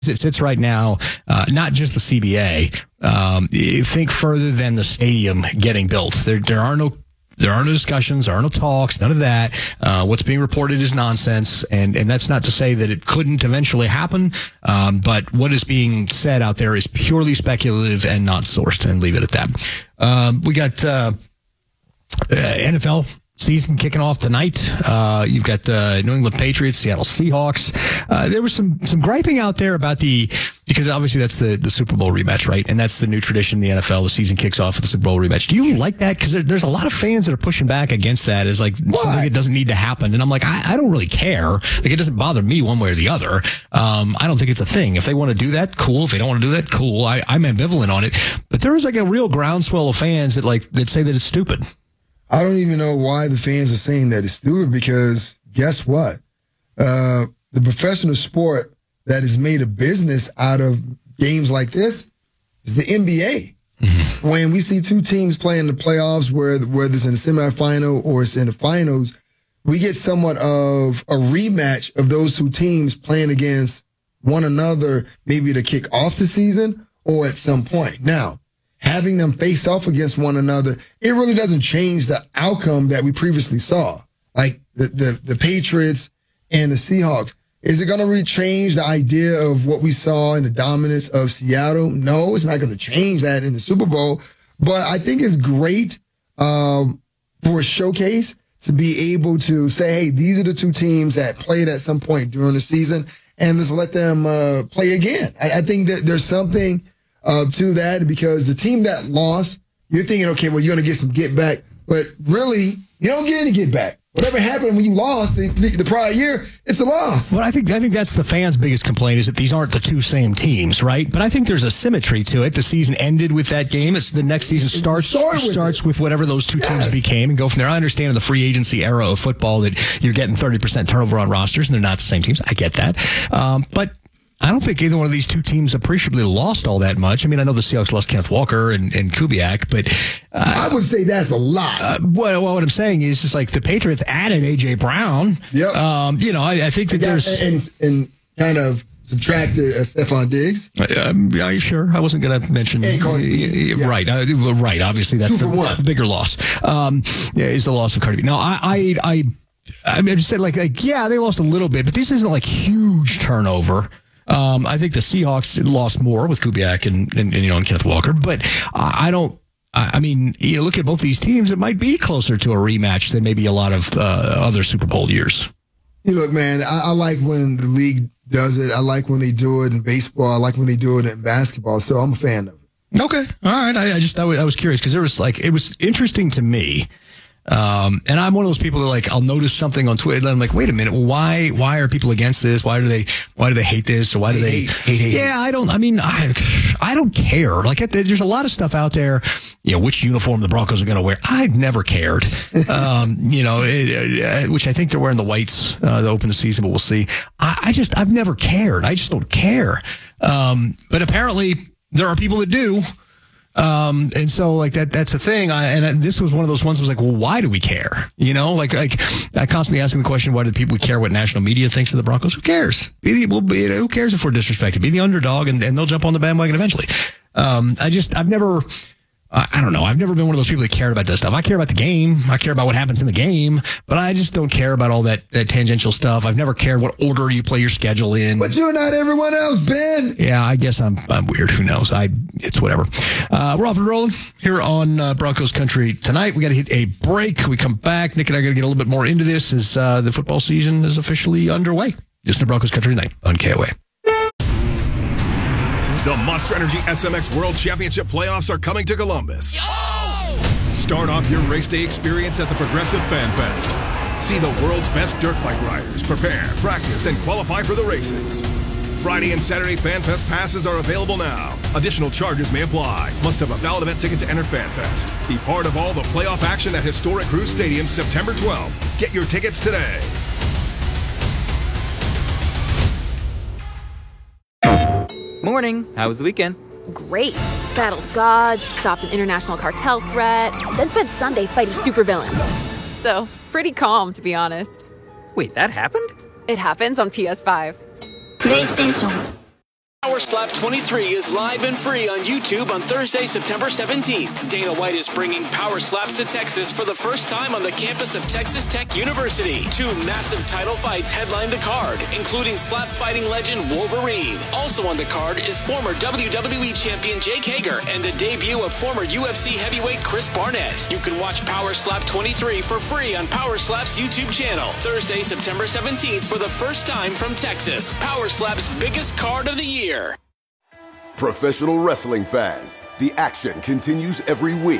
it sits right now, not just the CBA. Think further than the stadium getting built. There are no discussions, there are no talks, none of that. What's being reported is nonsense, and that's not to say that it couldn't eventually happen, but what is being said out there is purely speculative and not sourced, and leave it at that. We got NFL season kicking off tonight. You've got New England Patriots, Seattle Seahawks. There was some griping out there about because obviously that's the Super Bowl rematch, right? And that's the new tradition in the NFL. The season kicks off with the Super Bowl rematch. Do you like that? Because there's a lot of fans that are pushing back against that as like something that doesn't need to happen. And I'm like, I don't really care. Like, it doesn't bother me one way or the other. I don't think it's a thing. If they want to do that, cool. If they don't want to do that, cool. I'm ambivalent on it. But there is like a real groundswell of fans that say that it's stupid. I don't even know why the fans are saying that it's stupid, because guess what? The professional sport that has made a business out of games like this is the NBA. Mm-hmm. When we see two teams play in the playoffs, whether it's in the semifinal or it's in the finals, we get somewhat of a rematch of those two teams playing against one another, maybe to kick off the season or at some point. Now, having them face off against one another, it really doesn't change the outcome that we previously saw. Like the Patriots and the Seahawks. Is it going to change the idea of what we saw in the dominance of Seattle? No, it's not going to change that in the Super Bowl. But I think it's great for a showcase to be able to say, hey, these are the two teams that played at some point during the season, and let's let them play again. I think that there's something to that, because the team that lost, you're thinking, okay, well, you're going to get some get back, but really, you don't get any get back. Whatever happened when you lost the prior year, it's a loss. Well, I think that's the fans' biggest complaint, is that these aren't the two same teams, right? But I think there's a symmetry to it. The season ended with that game. The next season starts with whatever those two teams became, and go from there. I understand in the free agency era of football that you're getting 30% turnover on rosters, and they're not the same teams. I get that. But I don't think either one of these two teams appreciably lost all that much. I mean, I know the Seahawks lost Kenneth Walker and Kubiak, but I would say that's a lot. Well, what I'm saying is just like the Patriots added A.J. Brown. Yep. I think that there's and kind of subtracted Stephon Diggs. Are you sure? I wasn't going to mention. Right. Right. Obviously, that's the bigger loss. Is the loss of Cardi B. No, I just said like yeah, they lost a little bit, but this isn't like huge turnover. I think the Seahawks lost more with Kubiak and Kenneth Walker, but I mean, you look at both these teams, it might be closer to a rematch than maybe a lot of other Super Bowl years. You look, man, I like when the league does it. I like when they do it in baseball. I like when they do it in basketball. So I'm a fan of it. Okay. All right. I was curious because it was interesting to me. And I'm one of those people that I'll notice something on Twitter and I'm like, wait a minute, why are people against this? Why do they hate this? Or why do they hate? Yeah, I don't care. There's a lot of stuff out there, which uniform the Broncos are going to wear. I've never cared. Which I think they're wearing the whites, to open the season, but we'll see. I've never cared. I just don't care. But apparently there are people that do. And so that's a thing. And this was one of those ones I was like, well, why do we care? I constantly asking the question, why do people care what national media thinks of the Broncos? Who cares? Who cares if we're disrespected? Be the underdog and they'll jump on the bandwagon eventually. I don't know. I've never been one of those people that cared about that stuff. I care about the game. I care about what happens in the game, but I just don't care about all that tangential stuff. I've never cared what order you play your schedule in. But you're not everyone else, Ben. Yeah, I guess I'm weird. Who knows? It's whatever. We're off and rolling here on Broncos Country tonight. We got to hit a break. We come back. Nick and I are going to get a little bit more into this as the football season is officially underway. This is Broncos Country tonight on KOA. The Monster Energy SMX World Championship playoffs are coming to Columbus. Yo! Start off your race day experience at the Progressive Fan Fest. See the world's best dirt bike riders prepare, practice, and qualify for the races. Friday and Saturday Fan Fest passes are available now. Additional charges may apply. Must have a valid event ticket to enter Fan Fest. Be part of all the playoff action at historic Cruise Stadium September 12th. Get your tickets today. Morning. How was the weekend? Great. Battled gods, stopped an international cartel threat, then spent Sunday fighting supervillains. So, pretty calm, to be honest. Wait, that happened? It happens on PS5. PlayStation Power Slap 23 is live and free on YouTube on Thursday, September 17th. Dana White is bringing Power Slaps to Texas for the first time on the campus of Texas Tech University. 2 massive title fights headline the card, including slap fighting legend Wolverine. Also on the card is former WWE champion Jake Hager and the debut of former UFC heavyweight Chris Barnett. You can watch Power Slap 23 for free on Power Slap's YouTube channel. Thursday, September 17th for the first time from Texas. Power Slap's biggest card of the year. Professional wrestling fans, the action continues every week.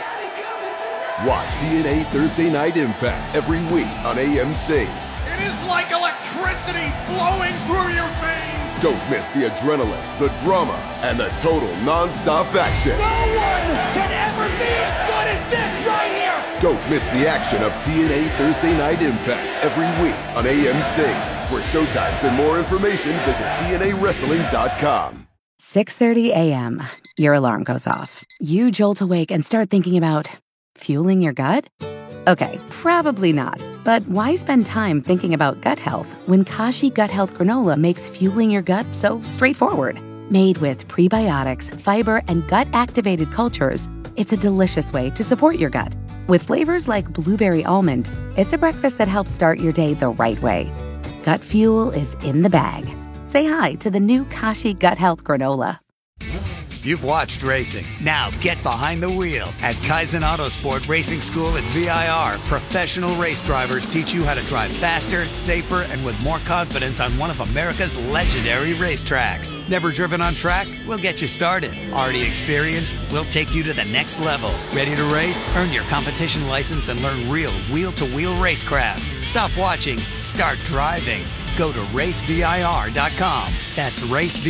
Watch TNA Thursday Night Impact every week on AMC. It is like electricity flowing through your veins. Don't miss the adrenaline, the drama, and the total non-stop action. No one can ever be as good as this right here. Don't miss the action of TNA Thursday Night Impact every week on AMC. For showtimes and more information, visit TNAWrestling.com. 6:30 a.m. Your alarm goes off. You jolt awake and start thinking about fueling your gut? Okay, probably not. But why spend time thinking about gut health when Kashi Gut Health Granola makes fueling your gut so straightforward? Made with prebiotics, fiber, and gut-activated cultures, it's a delicious way to support your gut. With flavors like blueberry almond, it's a breakfast that helps start your day the right way. Gut fuel is in the bag. Say hi to the new Kashi Gut Health Granola. You've watched racing. Now get behind the wheel. At Kaizen Autosport Racing School at VIR, professional race drivers teach you how to drive faster, safer, and with more confidence on one of America's legendary racetracks. Never driven on track? We'll get you started. Already experienced? We'll take you to the next level. Ready to race? Earn your competition license and learn real wheel-to-wheel racecraft. Stop watching. Start driving. Go to racevir.com. That's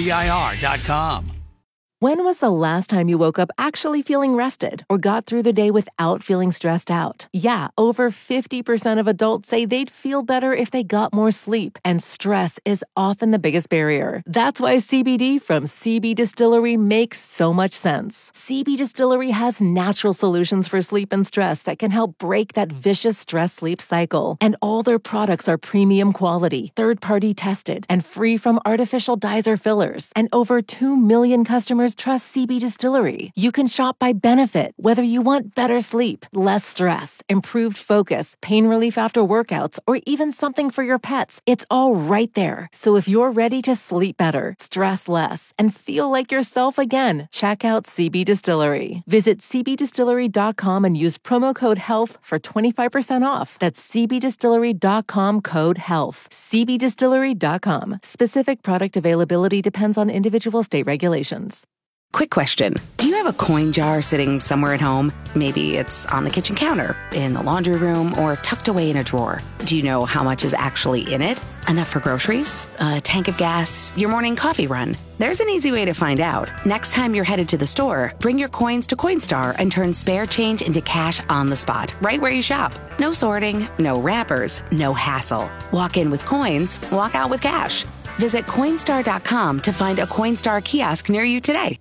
racevir.com. When was the last time you woke up actually feeling rested or got through the day without feeling stressed out? Yeah, over 50% of adults say they'd feel better if they got more sleep, and stress is often the biggest barrier. That's why CBD from CB Distillery makes so much sense. CB Distillery has natural solutions for sleep and stress that can help break that vicious stress-sleep cycle. And all their products are premium quality, third-party tested, and free from artificial dyes or fillers. And over 2 million customers trust CB Distillery. You can shop by benefit, whether you want better sleep, less stress, improved focus, pain relief after workouts, or even something for your pets. It's all right there. So if you're ready to sleep better, stress less, and feel like yourself again, check out CB Distillery. Visit cbdistillery.com and use promo code HEALTH for 25% off. That's cbdistillery.com code HEALTH. cbdistillery.com. Specific product availability depends on individual state regulations. Quick question. Do you have a coin jar sitting somewhere at home? Maybe it's on the kitchen counter, in the laundry room, or tucked away in a drawer. Do you know how much is actually in it? Enough for groceries? A tank of gas? Your morning coffee run? There's an easy way to find out. Next time you're headed to the store, bring your coins to Coinstar and turn spare change into cash on the spot, right where you shop. No sorting, no wrappers, no hassle. Walk in with coins, walk out with cash. Visit Coinstar.com to find a Coinstar kiosk near you today.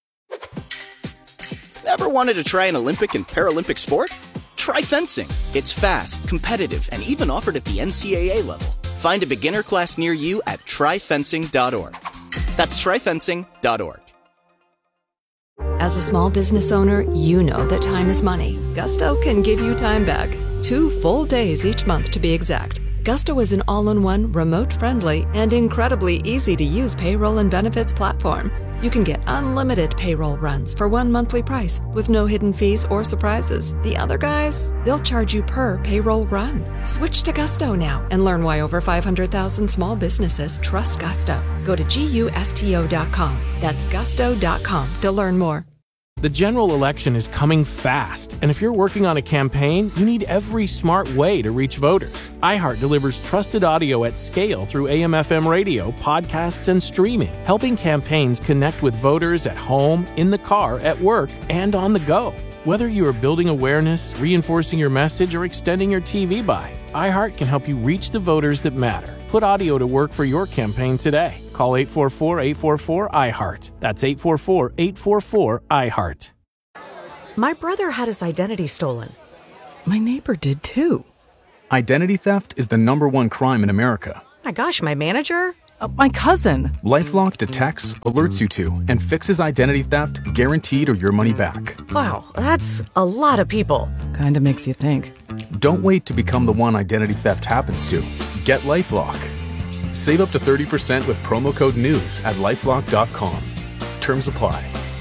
Ever wanted to try an Olympic and Paralympic sport? Try fencing. It's fast, competitive, and even offered at the NCAA level. Find a beginner class near you at tryfencing.org. That's tryfencing.org. As a small business owner, you know that time is money. Gusto can give you time back. 2 full days each month to be exact. Gusto is an all-in-one, remote-friendly, and incredibly easy-to-use payroll and benefits platform. You can get unlimited payroll runs for one monthly price with no hidden fees or surprises. The other guys, they'll charge you per payroll run. Switch to Gusto now and learn why over 500,000 small businesses trust Gusto. Go to GUSTO.com. That's gusto.com to learn more. The general election is coming fast, and if you're working on a campaign, you need every smart way to reach voters. iHeart delivers trusted audio at scale through AM/FM radio, podcasts, and streaming, helping campaigns connect with voters at home, in the car, at work, and on the go. Whether you are building awareness, reinforcing your message, or extending your TV buy, iHeart can help you reach the voters that matter. Put audio to work for your campaign today. Call 844-844-IHEART. That's 844-844-IHEART. My brother had his identity stolen. My neighbor did too. Identity theft is the #1 crime in America. My gosh, my manager? My cousin. LifeLock detects, alerts you to, and fixes identity theft guaranteed or your money back. Wow, that's a lot of people. Kinda makes you think. Don't wait to become the one identity theft happens to. Get LifeLock. Save up to 30% with promo code NEWS at LifeLock.com. Terms apply.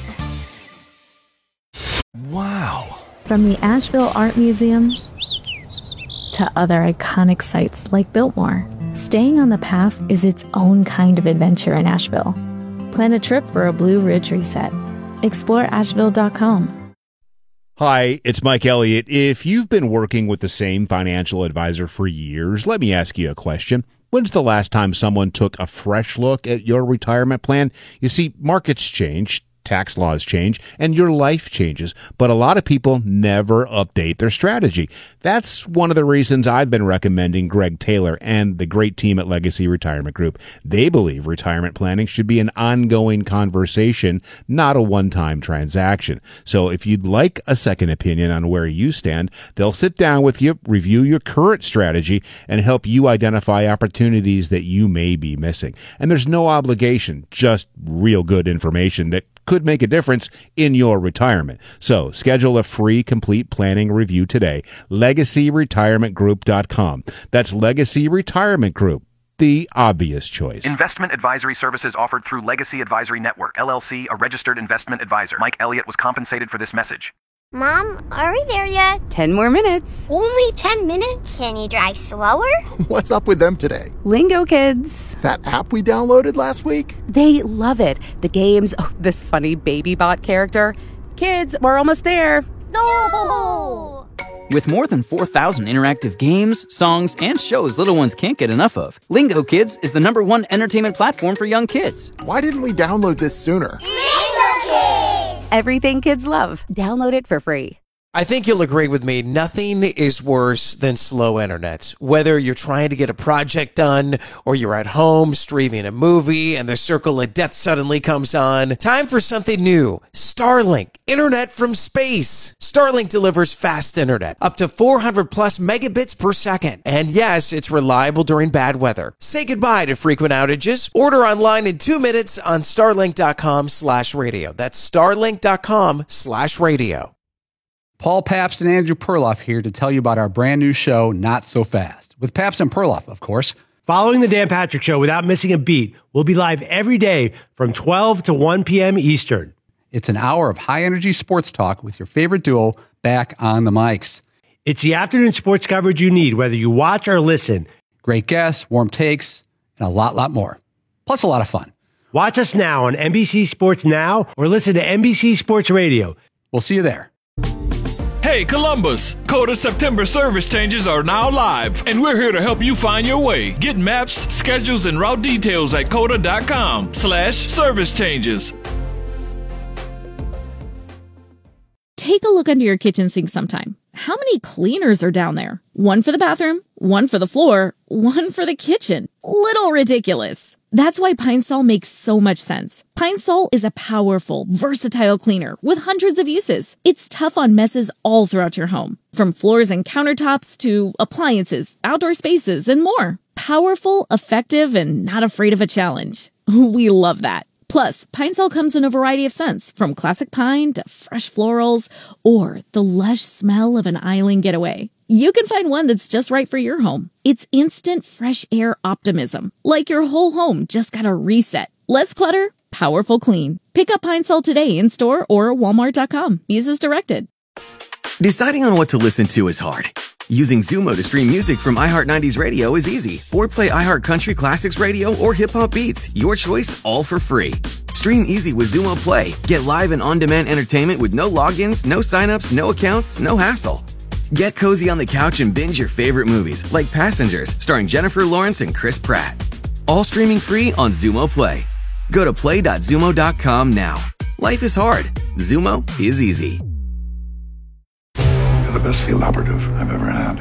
Wow. From the Asheville Art Museum to other iconic sites like Biltmore, staying on the path is its own kind of adventure in Asheville. Plan a trip for a Blue Ridge reset. Explore Asheville.com. Hi, it's Mike Elliott. If you've been working with the same financial advisor for years, let me ask you a question. When's the last time someone took a fresh look at your retirement plan? You see, markets change, tax laws change, and your life changes, but a lot of people never update their strategy. That's one of the reasons I've been recommending Greg Taylor and the great team at Legacy Retirement Group. They believe retirement planning should be an ongoing conversation, not a one-time transaction. So if you'd like a second opinion on where you stand, they'll sit down with you, review your current strategy, and help you identify opportunities that you may be missing. And there's no obligation, just real good information that could make a difference in your retirement. So schedule a free complete planning review today. LegacyRetirementGroup.com. That's Legacy Retirement Group, the obvious choice. Investment advisory services offered through Legacy Advisory Network, LLC, a registered investment advisor. Mike Elliott was compensated for this message. Mom, are we there yet? 10 more minutes. Only 10 minutes? Can you drive slower? What's up with them today? Lingo Kids. That app we downloaded last week? They love it. The games, this funny baby bot character. Kids, we're almost there. No! With more than 4,000 interactive games, songs, and shows little ones can't get enough of, Lingo Kids is the #1 entertainment platform for young kids. Why didn't we download this sooner? Lingo Kids! Everything kids love. Download it for free. I think you'll agree with me. Nothing is worse than slow internet. Whether you're trying to get a project done or you're at home streaming a movie and the circle of death suddenly comes on. Time for something new. Starlink. Internet from space. Starlink delivers fast internet. Up to 400 plus megabits per second. And yes, it's reliable during bad weather. Say goodbye to frequent outages. Order online in 2 minutes on starlink.com/radio. That's starlink.com/radio. Paul Pabst and Andrew Perloff here to tell you about our brand new show, Not So Fast, with Pabst and Perloff, of course. Following the Dan Patrick Show without missing a beat, we'll be live every day from 12 to 1 p.m. Eastern. It's an hour of high-energy sports talk with your favorite duo back on the mics. It's the afternoon sports coverage you need, whether you watch or listen. Great guests, warm takes, and a lot more. Plus a lot of fun. Watch us now on NBC Sports Now or listen to NBC Sports Radio. We'll see you there. Hey, Columbus! Coda September service changes are now live, and we're here to help you find your way. Get maps, schedules, and route details at coda.com/service changes. Take a look under your kitchen sink sometime. How many cleaners are down there? One for the bathroom, one for the floor, one for the kitchen. Little ridiculous. That's why Pine Sol makes so much sense. Pine Sol is a powerful, versatile cleaner with hundreds of uses. It's tough on messes all throughout your home, from floors and countertops to appliances, outdoor spaces, and more. Powerful, effective, and not afraid of a challenge. We love that. Plus, Pine Sol comes in a variety of scents, from classic pine to fresh florals, or the lush smell of an island getaway. You can find one that's just right for your home. It's instant fresh air optimism, like your whole home just got a reset. Less clutter, powerful clean. Pick up Pine Sol today in store or Walmart.com. Use as directed. Deciding on what to listen to is hard. Using Zumo to stream music from iHeart 90s Radio is easy. Or play iHeart Country Classics Radio or Hip Hop Beats. Your choice, all for free. Stream easy with Zumo Play. Get live and on-demand entertainment with no logins, no signups, no accounts, no hassle. Get cozy on the couch and binge your favorite movies, like Passengers, starring Jennifer Lawrence and Chris Pratt. All streaming free on Zumo Play. Go to play.zumo.com now. Life is hard. Zumo is easy. You're the best field operative I've ever had.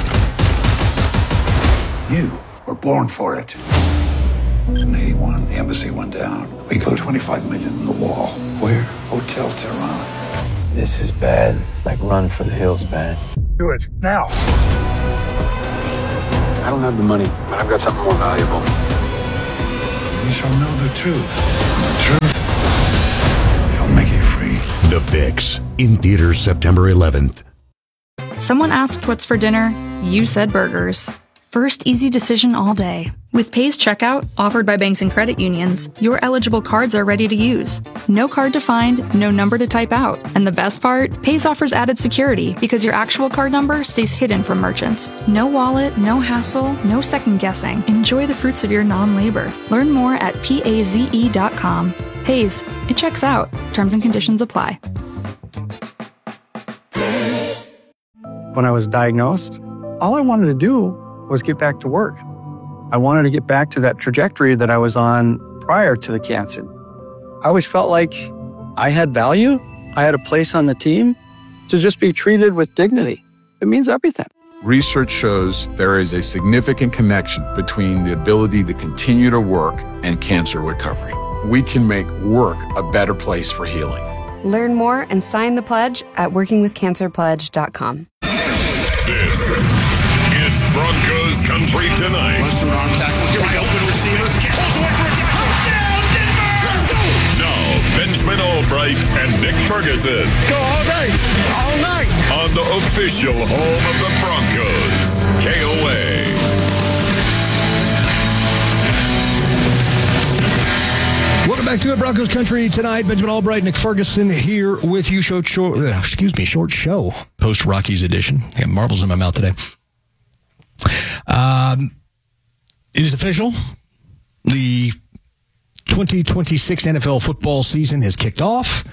You were born for it. In 81, the embassy went down. We put $25 million in the wall. Where? Hotel Tehran. This is bad. Like Run for the Hills bad. Do it, now. I don't have the money, but I've got something more valuable. You shall know the truth. The truth shall make you free. The Fix, in theaters September 11th. Someone asked what's for dinner. You said burgers. First easy decision all day. With Pay's checkout, offered by banks and credit unions, your eligible cards are ready to use. No card to find, no number to type out. And the best part? Pay's offers added security because your actual card number stays hidden from merchants. No wallet, no hassle, no second guessing. Enjoy the fruits of your non-labor. Learn more at paze.com. Pay's, it checks out. Terms and conditions apply. When I was diagnosed, all I wanted to do was get back to work. I wanted to get back to that trajectory that I was on prior to the cancer. I always felt like I had value. I had a place on the team to just be treated with dignity. It means everything. Research shows there is a significant connection between the ability to continue to work and cancer recovery. We can make work a better place for healing. Learn more and sign the pledge at workingwithcancerpledge.com. This is Broncos Country Tonight. Lester on tackle. Here we go. Open receivers. Pulls away for a touchdown, Denver! Let's go! Now, Benjamin Albright and Nick Ferguson. Let's go all day, all night. On the official home of the Broncos, KOA. Welcome back to it, Broncos Country Tonight. Benjamin Albright, Nick Ferguson here with you. Short show, post Rockies edition. I got marbles in my mouth today. It is official. The 2026 NFL football season has kicked off.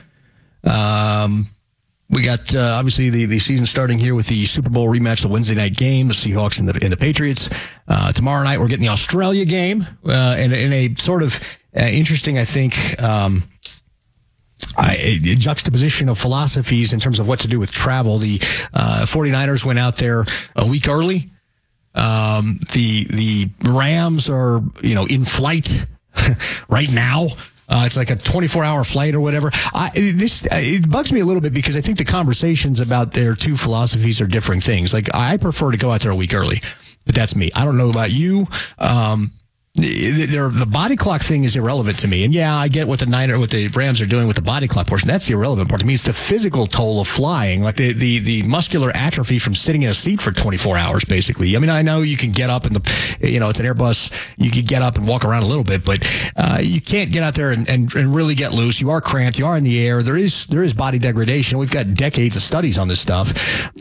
We got, obviously, the season starting here with the Super Bowl rematch, the Wednesday night game, the Seahawks and the Patriots. Tomorrow night, we're getting the Australia game, in a sort of interesting, I think, a juxtaposition of philosophies in terms of what to do with travel. The 49ers went out there a week early. The Rams are, in flight right now. It's like a 24-hour flight or whatever. It bugs me a little bit because I think the conversations about their two philosophies are differing things. Like, I prefer to go out there a week early, but that's me. I don't know about you. The body clock thing is irrelevant to me. And yeah, I get what the Rams are doing with the body clock portion. That's the irrelevant part to me. It's the physical toll of flying, like the muscular atrophy from sitting in a seat for 24 hours, basically. I mean, I know you can get up it's an Airbus. You can get up and walk around a little bit, but you can't get out there and really get loose. You are cramped. You are in the air. There is body degradation. We've got decades of studies on this stuff.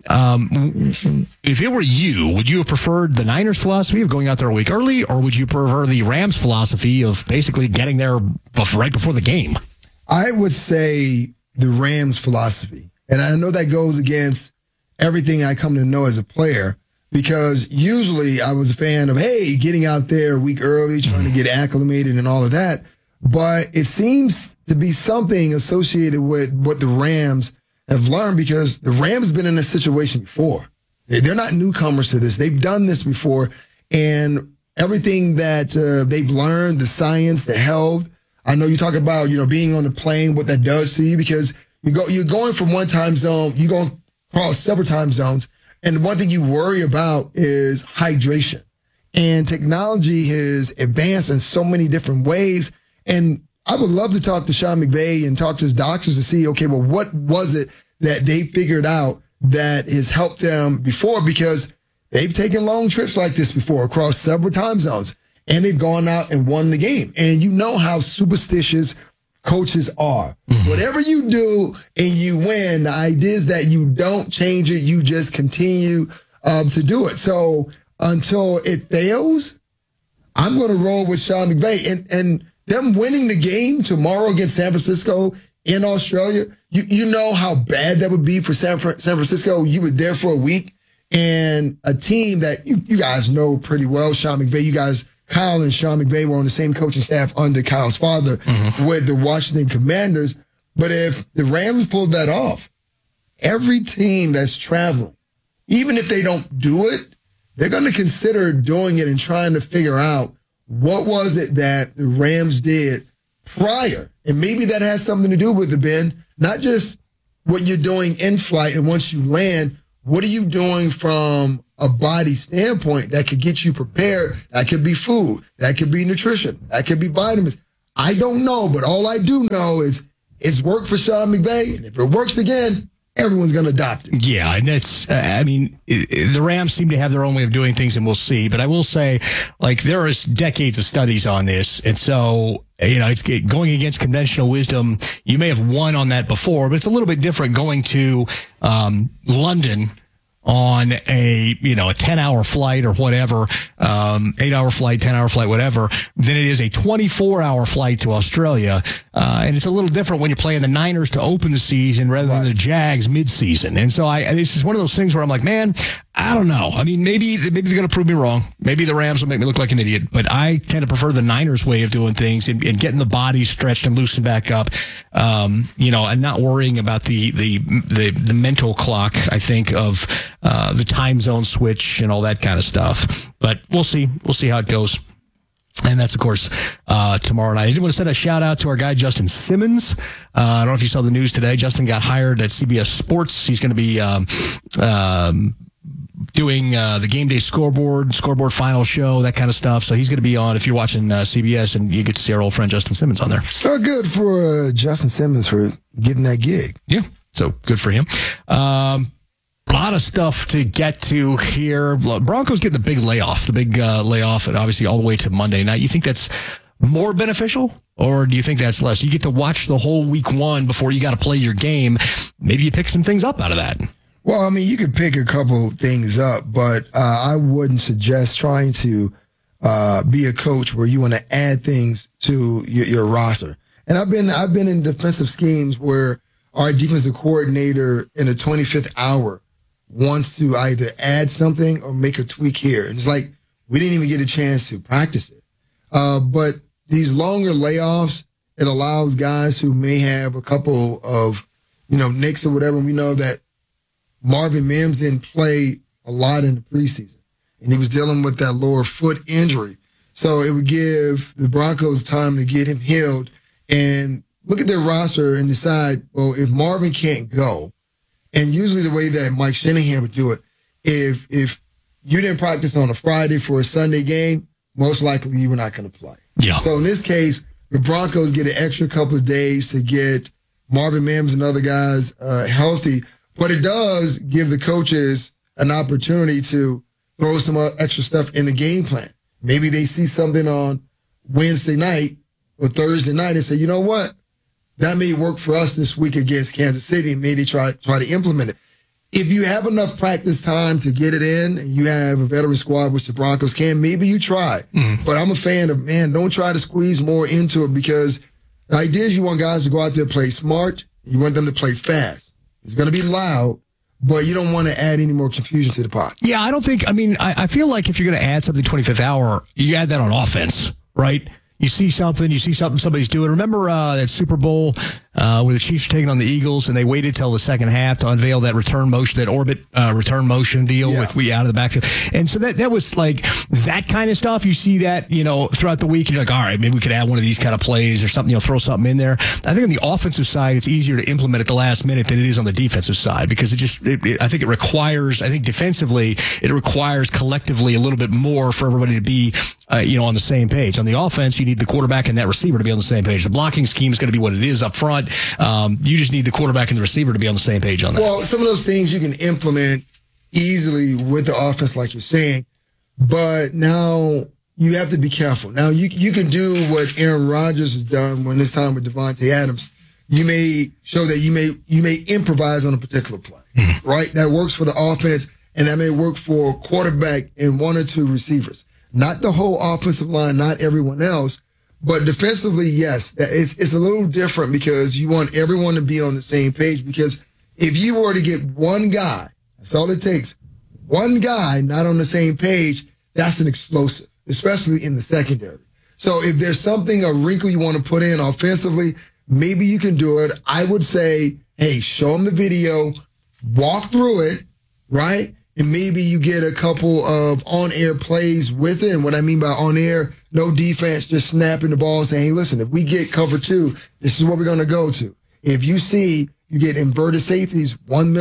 If it were you, would you have preferred the Niners philosophy of going out there a week early, or would you prefer the Rams philosophy of basically getting there right before the game? I would say the Rams philosophy. And I know that goes against everything I come to know as a player, because usually I was a fan of, hey, getting out there a week early, trying to get acclimated and all of that. But it seems to be something associated with what the Rams have learned, because the Rams have been in this situation before. They're not newcomers to this. They've done this before. And everything that they've learned, the science, the health. I know you talk about, being on the plane, what that does to you, because you're going from one time zone, you're going across several time zones. And one thing you worry about is hydration. And technology has advanced in so many different ways. And I would love to talk to Sean McVay and talk to his doctors to see, okay, well, what was it that they figured out that has helped them before? Because they've taken long trips like this before across several time zones, and they've gone out and won the game. And you know how superstitious coaches are. Mm-hmm. Whatever you do and you win, the idea is that you don't change it. You just continue to do it. So until it fails, I'm going to roll with Sean McVay. And them winning the game tomorrow against San Francisco in Australia, you know how bad that would be for San Francisco. You were there for a week. And a team that you guys know pretty well, Sean McVay, you guys, Kyle and Sean McVay were on the same coaching staff under Kyle's father with the Washington Commanders. But if the Rams pulled that off, every team that's traveling, even if they don't do it, they're going to consider doing it and trying to figure out what was it that the Rams did prior. And maybe that has something to do with it, Ben, not just what you're doing in flight and once you land. What are you doing from a body standpoint that could get you prepared. That could be food. That could be nutrition. That could be vitamins. I don't know, but all I do know is it's worked for Sean McVay, and if it works again, everyone's going to adopt it. Yeah, and that's, the Rams seem to have their own way of doing things, and we'll see. But I will say, like, there is decades of studies on this, and so, it's going against conventional wisdom. You may have won on that before, but it's a little bit different going to London on a 10-hour flight or whatever, 8-hour flight, 10-hour flight, whatever, than it is a 24-hour flight to Australia. And it's a little different when you're playing the Niners to open the season rather than the Jags mid-season. And so this is one of those things where I'm like, man, I don't know. I mean, maybe they're going to prove me wrong. Maybe the Rams will make me look like an idiot, but I tend to prefer the Niners way of doing things and getting the body stretched and loosened back up, and not worrying about the mental clock, I think, of the time zone switch and all that kind of stuff. But we'll see. We'll see how it goes. And that's, of course, tomorrow night. I did want to send a shout out to our guy, Justin Simmons. I don't know if you saw the news today. Justin got hired at CBS Sports. He's going to be doing the game day scoreboard final show, that kind of stuff. So he's going to be on, if you're watching CBS, and you get to see our old friend Justin Simmons on there. Oh, good for Justin Simmons for getting that gig. Yeah, so good for him. A lot of stuff to get to here. Broncos getting the big layoff, and obviously all the way to Monday night. You think that's more beneficial, or do you think that's less? You get to watch the whole week one before you got to play your game. Maybe you pick some things up out of that. Well, I mean, you could pick a couple things up, but I wouldn't suggest trying to be a coach where you want to add things to your roster. And I've been in defensive schemes where our defensive coordinator in the 25th hour wants to either add something or make a tweak here. And it's like, we didn't even get a chance to practice it. But these longer layoffs, it allows guys who may have a couple of, nicks or whatever. We know that Marvin Mims didn't play a lot in the preseason, and he was dealing with that lower foot injury. So it would give the Broncos time to get him healed and look at their roster and decide, well, if Marvin can't go, and usually the way that Mike Shanahan would do it, if you didn't practice on a Friday for a Sunday game, most likely you were not going to play. Yeah. So in this case, the Broncos get an extra couple of days to get Marvin Mims and other guys healthy, but it does give the coaches an opportunity to throw some extra stuff in the game plan. Maybe they see something on Wednesday night or Thursday night and say, you know what? That may work for us this week against Kansas City, and maybe try to implement it. If you have enough practice time to get it in, and you have a veteran squad, which the Broncos can, maybe you try. Mm-hmm. But I'm a fan of, don't try to squeeze more into it, because the idea is you want guys to go out there and play smart. You want them to play fast. It's going to be loud, but you don't want to add any more confusion to the pot. Yeah, I feel like if you're going to add something 25th hour, you add that on offense, right? You see something somebody's doing. Remember that Super Bowl where the Chiefs were taking on the Eagles, and they waited till the second half to unveil that return motion, that orbit return motion deal with we out of the backfield. And so that was like that kind of stuff. You see that, throughout the week, and you're like, all right, maybe we could add one of these kind of plays or something, throw something in there. I think on the offensive side, it's easier to implement at the last minute than it is on the defensive side, because I think defensively, it requires collectively a little bit more for everybody to be, on the same page. On the offense, you need the quarterback and that receiver to be on the same page. The blocking scheme is going to be what it is up front. You just need the quarterback and the receiver to be on the same page on that. Well, some of those things you can implement easily with the offense, like you're saying, but now you have to be careful. Now you can do what Aaron Rodgers has done when it's time with Devontae Adams. You may show that you may improvise on a particular play, right? That works for the offense, and that may work for a quarterback and one or two receivers. Not the whole offensive line, not everyone else. But defensively, yes, it's a little different, because you want everyone to be on the same page. Because if you were to get one guy, that's all it takes, one guy not on the same page, that's an explosive, especially in the secondary. So if there's a wrinkle you want to put in offensively, maybe you can do it. I would say, hey, show them the video, walk through it, right? And maybe you get a couple of on-air plays with it. And what I mean by on-air, no defense, just snapping the ball and saying, hey, listen, if we get cover 2, this is what we're going to go to. If you see you get inverted safeties, one middle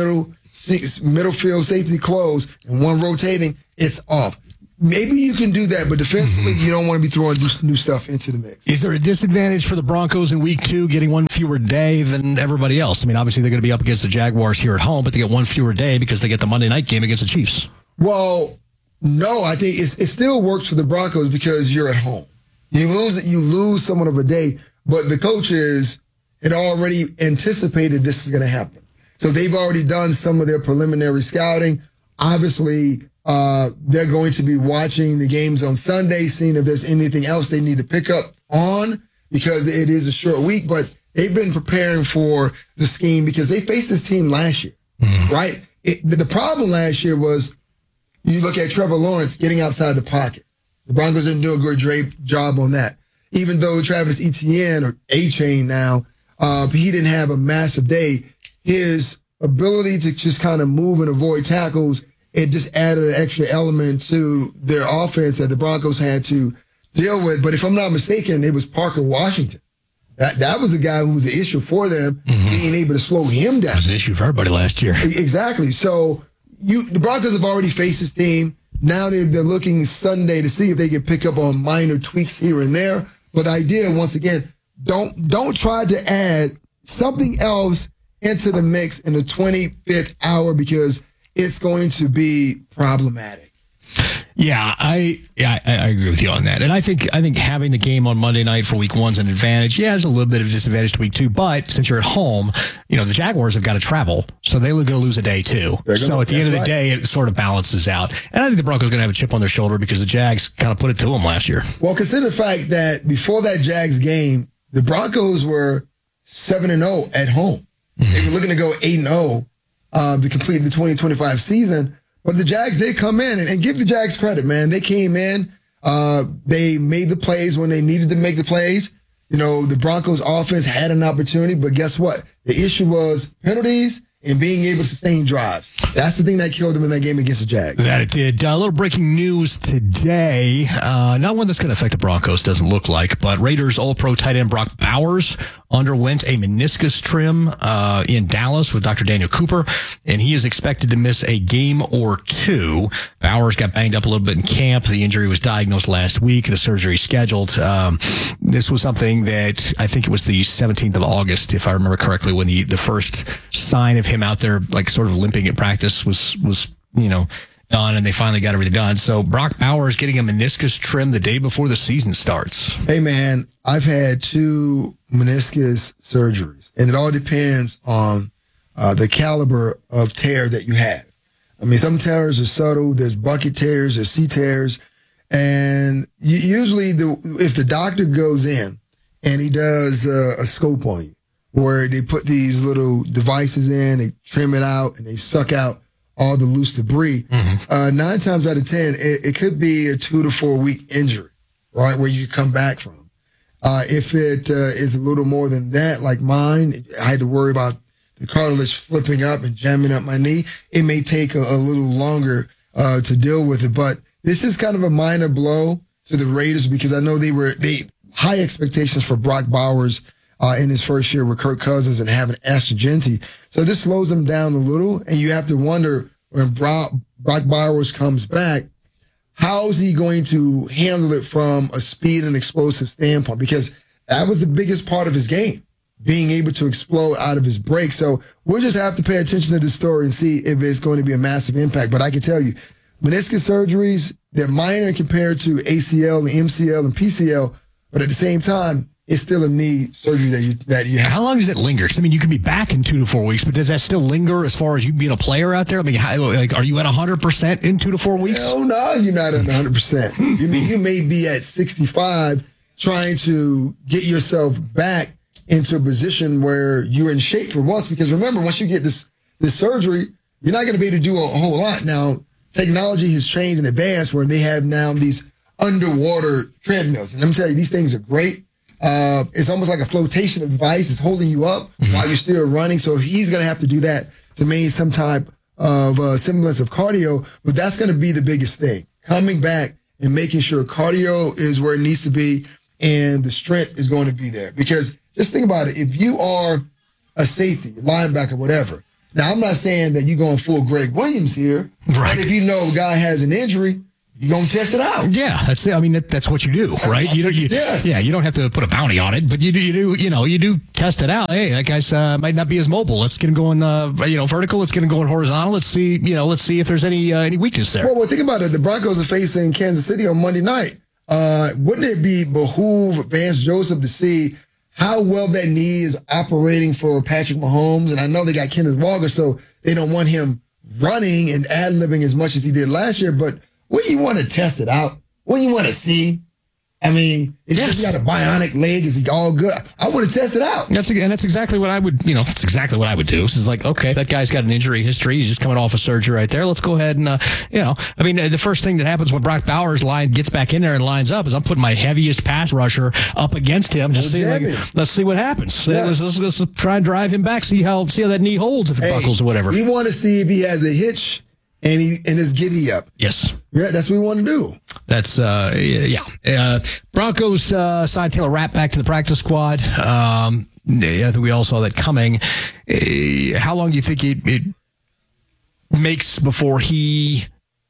middle field safety closed and one rotating, it's off. Maybe you can do that, but defensively, you don't want to be throwing new stuff into the mix. Is there a disadvantage for the Broncos in week 2 getting one fewer day than everybody else? I mean, obviously they're going to be up against the Jaguars here at home, but they get one fewer day because they get the Monday night game against the Chiefs. Well, no, I think it still works for the Broncos because you're at home. You lose somewhat of a day, but the coaches had already anticipated this is going to happen. So they've already done some of their preliminary scouting. Obviously, they're going to be watching the games on Sunday, seeing if there's anything else they need to pick up on because it is a short week. But they've been preparing for the scheme because they faced this team last year, right? The problem last year was you look at Trevor Lawrence getting outside the pocket. The Broncos didn't do a good job on that. Even though Travis Etienne, or A-Chain now, he didn't have a massive day, his ability to just kind of move and avoid tackles, it just added an extra element to their offense that the Broncos had to deal with. But if I'm not mistaken, it was Parker Washington. That was the guy who was the issue for them, being able to slow him down. That was an issue for everybody last year. Exactly. So the Broncos have already faced this team. Now they're looking Sunday to see if they can pick up on minor tweaks here and there. But the idea, once again, don't try to add something else into the mix in the 25th hour because it's going to be problematic. Yeah, I agree with you on that. And I think having the game on Monday night for week 1's an advantage. Yeah, there's a little bit of a disadvantage to week 2, but since you're at home, the Jaguars have got to travel, so they're going to lose a day too. So at the end of the day, it sort of balances out. And I think the Broncos are going to have a chip on their shoulder because the Jags kind of put it to them last year. Well, consider the fact that before that Jags game, the Broncos were 7-0 at home. They were looking to go 8-0 to complete the 2025 season. But the Jags did come in, and give the Jags credit, man. They came in. They made the plays when they needed to make the plays. The Broncos offense had an opportunity, but guess what? The issue was penalties and being able to sustain drives. That's the thing that killed them in that game against the Jags. That it did. A little breaking news today. Not one that's going to affect the Broncos, doesn't look like, but Raiders All-Pro tight end Brock Bowers underwent a meniscus trim in Dallas with Dr. Daniel Cooper, and he is expected to miss a game or 2. Bowers got banged up a little bit in camp. The injury was diagnosed last week. The surgery scheduled. This was something that I think it was the 17th of August, if I remember correctly, when the first sign of him out there, like sort of limping at practice was done, and they finally got everything done. So Brock Bowers getting a meniscus trim the day before the season starts. Hey, man, I've had 2 meniscus surgeries, and it all depends on the caliber of tear that you have. I mean, some tears are subtle. There's bucket tears, there's C tears, and usually if the doctor goes in and he does a scope on you, where they put these little devices in, they trim it out, and they suck out all the loose debris. 9 times out of 10, it could be a 2 to 4 week injury, right, where you come back from. If it is a little more than that, like mine, I had to worry about the cartilage flipping up and jamming up my knee. It may take a little longer to deal with it, but this is kind of a minor blow to the Raiders because I know they high expectations for Brock Bowers in his first year with Kirk Cousins and having Ashton Jeanty. So this slows them down a little, and you have to wonder when Brock Bowers comes back, how is he going to handle it from a speed and explosive standpoint? Because that was the biggest part of his game, being able to explode out of his break. So we'll just have to pay attention to this story and see if it's going to be a massive impact. But I can tell you, meniscus surgeries, they're minor compared to ACL and MCL and PCL, but at the same time, it's still a knee surgery that you have. How long does it linger? 'Cause, I mean, you can be back in 2 to 4 weeks, but does that still linger as far as you being a player out there? I mean, are you at 100% in 2 to 4 weeks? Hell no, you're not at 100%. You may be at 65 trying to get yourself back into a position where you're in shape for once. Because remember, once you get this surgery, you're not going to be able to do a whole lot. Now, technology has changed and advanced where they have now these underwater treadmills. And let me tell you, these things are great. It's almost like a flotation device. It's holding you up while you're still running. So he's going to have to do that to maintain some type of semblance of cardio. But that's going to be the biggest thing. Coming back and making sure cardio is where it needs to be and the strength is going to be there. Because just think about it. If you are a safety, linebacker, whatever, Now, I'm not saying that you're going full Greg Williams here. Right. But if you know a guy has an injury, you're going to test it out. Yeah, that's it. I mean, that's what you do, right? Yes. Yeah, you don't have to put a bounty on it, but you do test it out. Hey, that guy's might not be as mobile. Let's get him going, vertical. Let's get him going horizontal. Let's see if there's any weakness there. Well, think about it. The Broncos are facing Kansas City on Monday night. Wouldn't it behoove Vance Joseph to see how well that knee is operating for Patrick Mahomes? And I know they got Kenneth Walker, so they don't want him running and ad-libbing as much as he did last year, but when you want to test it out, when you want to see, I mean, is he got a bionic leg? Is he all good? I want to test it out. That's exactly what I would, that's exactly what I would do. This is like, okay, that guy's got an injury history. He's just coming off of surgery right there. Let's go ahead and, the first thing that happens when Brock Bowers gets back in there and lines up is I'm putting my heaviest pass rusher up against him. Just let's see what happens. Yeah. Let's try and drive him back. See how that knee holds if it buckles or whatever. We want to see if he has a hitch and is giddy up. Yes. Yeah, that's what we want to do. That's, Broncos signed Taylor Rapp back to the practice squad. I think we all saw that coming. How long do you think it makes before he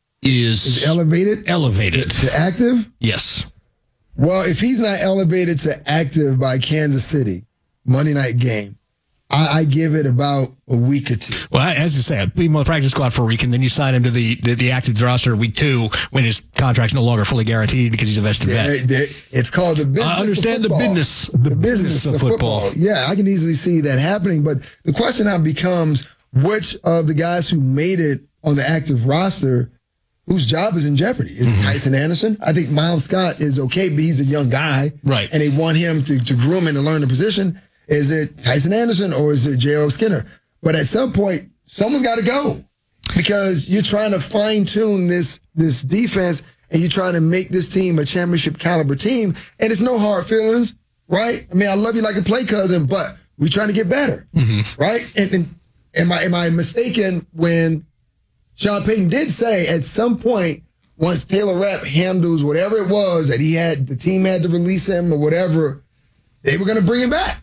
is elevated? Elevated. To active? Yes. Well, if he's not elevated to active by Kansas City, Monday night game, I give it about a week or two. Well, as you say, leave him on the practice squad for a week, and then you sign him to the active roster week 2 when his contract's no longer fully guaranteed because he's a vested vet. It's called the business. I understand of football. the business of football. Yeah, I can easily see that happening. But the question now becomes, which of the guys who made it on the active roster, whose job is in jeopardy? Is it Tyson Anderson? I think Miles Scott is okay, but he's a young guy. Right. And they want him to groom him and learn the position. Is it Tyson Anderson or is it J.O. Skinner? But at some point, someone's got to go because you're trying to fine tune this defense and you're trying to make this team a championship caliber team. And it's no hard feelings, right? I mean, I love you like a play cousin, but we're trying to get better, right? And am I mistaken when Sean Payton did say at some point, once Taylor Rapp handles whatever it was that the team had to release him or whatever, they were going to bring him back.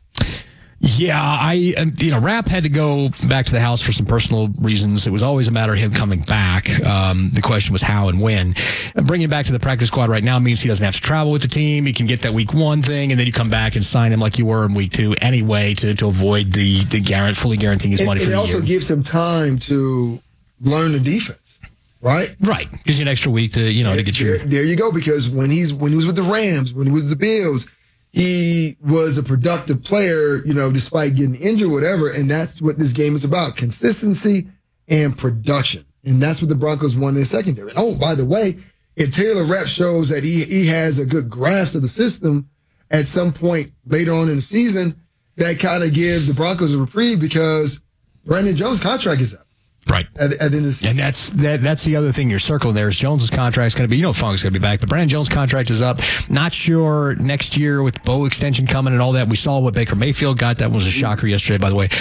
Yeah, Rapp had to go back to the house for some personal reasons. It was always a matter of him coming back. The question was how and when. Bringing him back to the practice squad right now means he doesn't have to travel with the team. He can get that week 1 thing, and then you come back and sign him like you were in week 2 anyway to avoid the fully guaranteeing his money for the year. It also gives him time to learn the defense, right? Right. Gives you an extra week to get your... There you go, because when he was with the Rams, when he was with the Bills, he was a productive player, despite getting injured, whatever. And that's what this game is about, consistency and production. And that's what the Broncos won in their secondary. And, oh, by the way, if Taylor Rapp shows that he has a good grasp of the system at some point later on in the season, that kind of gives the Broncos a reprieve because Brandon Jones' contract is up. Right. At the end of the season. And that's the other thing you're circling there is Jones' contract is going to be, Funk's going to be back, but Brandon Jones' contract is up. Not sure next year with Bo extension coming and all that. We saw what Baker Mayfield got. That was a shocker yesterday, by the way.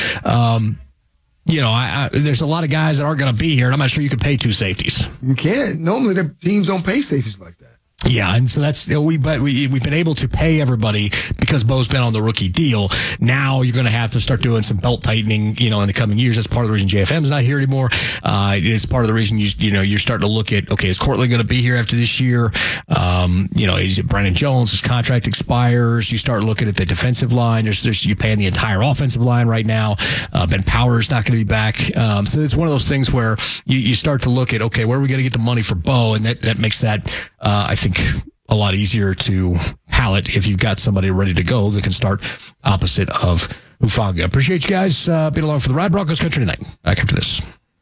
There's a lot of guys that aren't going to be here, and I'm not sure you could pay 2 safeties. You can't. Normally, the teams don't pay safeties like that. Yeah, and so that's we've been able to pay everybody because Bo's been on the rookie deal. Now you're going to have to start doing some belt tightening, in the coming years. That's part of the reason JFM's not here anymore. It's part of the reason you're starting to look at, okay, is Courtland going to be here after this year? Is it Brandon Jones? His contract expires. You start looking at the defensive line. You're paying the entire offensive line right now. Ben Power's not going to be back. So it's one of those things where you start to look at, okay, where are we going to get the money for Bo? And that makes that, I think, a lot easier to palate if you've got somebody ready to go that can start opposite of Hufanga. Appreciate you guys being along for the ride. Broncos Country tonight. Back after this.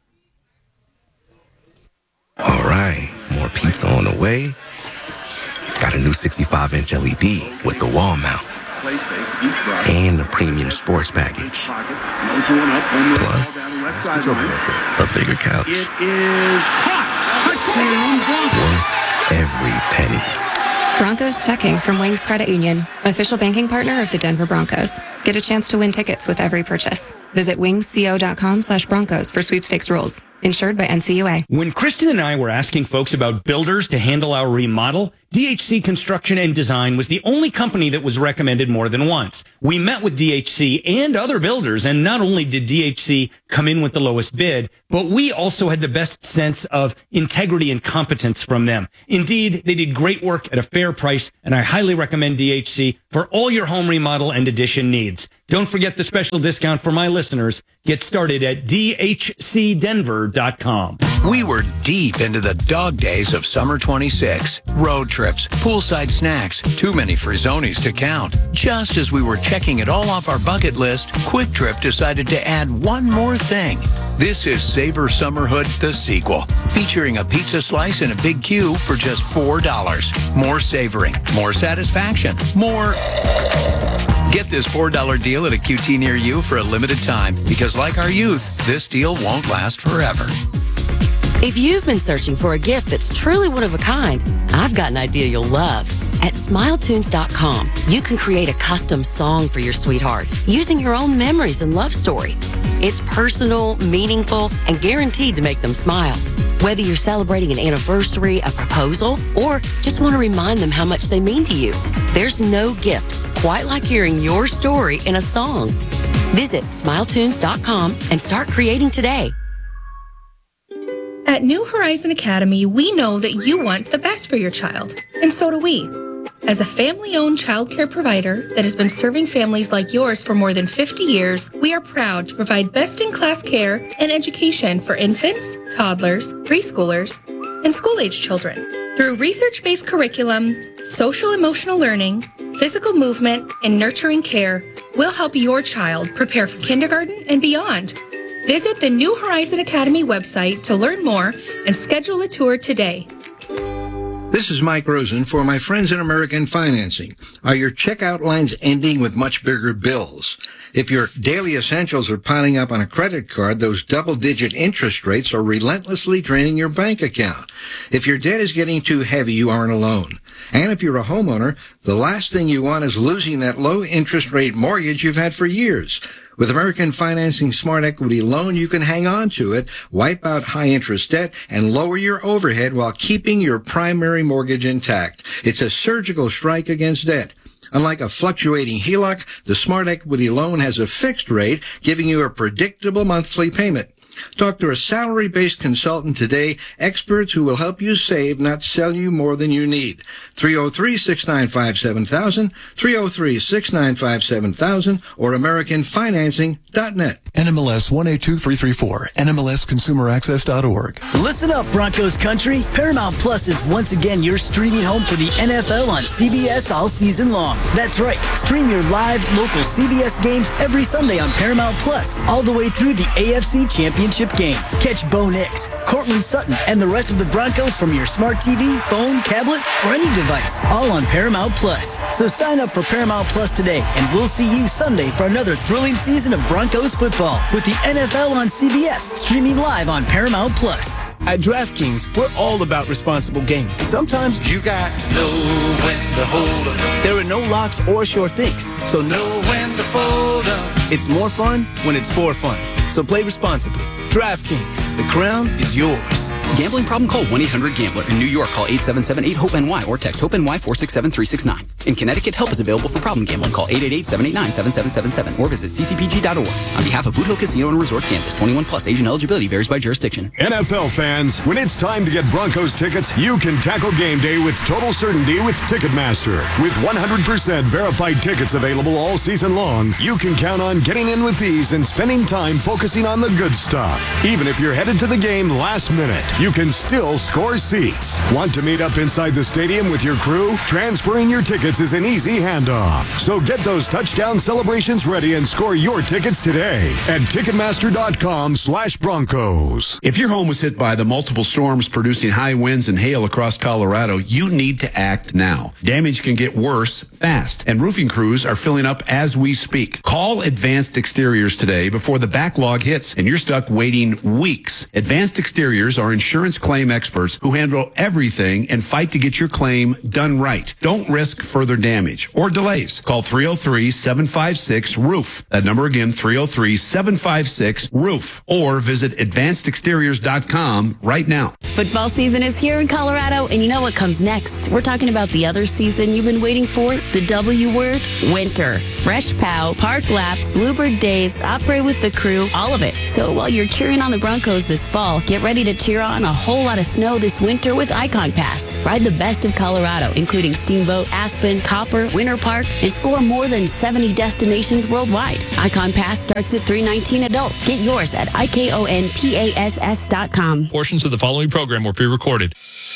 All right, more pizza on the way. Got a new 65-inch LED with the wall mount. And a premium sports package. Plus, a bigger couch. Worth every penny. Broncos checking from Wings Credit Union, official banking partner of the Denver Broncos. Get a chance to win tickets with every purchase. Visit wingsco.com/Broncos for sweepstakes rules. Insured by NCUA. When Kristen and I were asking folks about builders to handle our remodel, DHC Construction and Design was the only company that was recommended more than once. We met with DHC and other builders, and not only did DHC come in with the lowest bid, but we also had the best sense of integrity and competence from them. Indeed, they did great work at a fair price, and I highly recommend DHC for all your home remodel and addition needs. Don't forget the special discount for my listeners. Get started at dhcdenver.com. We were deep into the dog days of summer 26. Road trips, poolside snacks, too many Frizzonis to count. Just as we were checking it all off our bucket list, Quick Trip decided to add one more thing. This is Savor Summerhood, the sequel, featuring a pizza slice and a big cube for just $4. More savoring, more satisfaction, more... Get this $4 deal at a QT near you for a limited time, because like our youth, this deal won't last forever. If you've been searching for a gift that's truly one of a kind, I've got an idea you'll love. At SmileTunes.com, you can create a custom song for your sweetheart using your own memories and love story. It's personal, meaningful, and guaranteed to make them smile. Whether you're celebrating an anniversary, a proposal, or just want to remind them how much they mean to you, there's no gift quite like hearing your story in a song. Visit SmileTunes.com and start creating today. At New Horizon Academy, we know that you want the best for your child, and so do we. As a family-owned childcare provider that has been serving families like yours for more than 50 years, we are proud to provide best-in-class care and education for infants, toddlers, preschoolers, and school-age children. Through research-based curriculum, social-emotional learning, physical movement, and nurturing care, we'll help your child prepare for kindergarten and beyond. Visit the New Horizon Academy website to learn more and schedule a tour today. This is Mike Rosen for my friends in American Financing. Are your checkout lines ending with much bigger bills? If your daily essentials are piling up on a credit card, those double-digit interest rates are relentlessly draining your bank account. If your debt is getting too heavy, you aren't alone. And if you're a homeowner, the last thing you want is losing that low-interest rate mortgage you've had for years. With American Financing Smart Equity Loan, you can hang on to it, wipe out high-interest debt, and lower your overhead while keeping your primary mortgage intact. It's a surgical strike against debt. Unlike a fluctuating HELOC, the Smart Equity Loan has a fixed rate, giving you a predictable monthly payment. Talk to a salary-based consultant today, experts who will help you save, not sell you more than you need. 303-695-7000, 303-695-7000, or AmericanFinancing.net. NMLS 182334, NMLSConsumerAccess.org. Listen up, Broncos country. Paramount Plus is once again your streaming home for the NFL on CBS all season long. That's right. Stream your live, local CBS games every Sunday on Paramount Plus, all the way through the AFC Championship game. Catch Bo Nix, Cortland Sutton, and the rest of the Broncos from your smart TV, phone, tablet, or any device, all on Paramount Plus. So sign up for Paramount Plus today, and we'll see you Sunday for another thrilling season of Broncos football with the NFL on CBS, streaming live on Paramount Plus. At DraftKings, we're all about responsible gaming. Sometimes you got to know when to hold up. There are no locks or sure things, so know when to fold up. It's more fun when it's for fun. So play responsibly. DraftKings, the crown is yours. Gambling problem? Call 1-800-GAMBLER. In New York, call 877-8-HOPE-NY or text HOPE-NY 467-369. In Connecticut, help is available for problem gambling. Call 888-789-7777 or visit ccpg.org. On behalf of Boot Hill Casino and Resort, Kansas, 21 plus. Age and eligibility varies by jurisdiction. NFL fans, when it's time to get Broncos tickets, you can tackle game day with total certainty with Ticketmaster. With 100% verified tickets available all season long, you can count on getting in with ease and spending time focusing on the good stuff. Even if you're headed to the game last minute, you can still score seats. Want to meet up inside the stadium with your crew? Transferring your tickets is an easy handoff. So get those touchdown celebrations ready and score your tickets today at Ticketmaster.com/Broncos. If your home was hit by the multiple storms producing high winds and hail across Colorado, you need to act now. Damage can get worse fast, and roofing crews are filling up as we speak. Call Advanced Exteriors today before the backlog hits and you're stuck waiting weeks. Advanced Exteriors are insured insurance claim experts who handle everything and fight to get your claim done right. Don't risk further damage or delays. Call 303-756-ROOF. That number again, 303-756-ROOF. Or visit advancedexteriors.com right now. Football season is here in Colorado, and you know what comes next. We're talking about the other season you've been waiting for, the W word, winter. Fresh POW, park laps, Bluebird days, opera with the crew, all of it. So while you're cheering on the Broncos this fall, get ready to cheer on a whole lot of snow this winter with Icon Pass. Ride the best of Colorado, including Steamboat, Aspen, Copper, Winter Park, and score more than 70 destinations worldwide. Icon Pass starts at $319 adult. Get yours at IKONPASS.com. Portions of the following program were pre-recorded.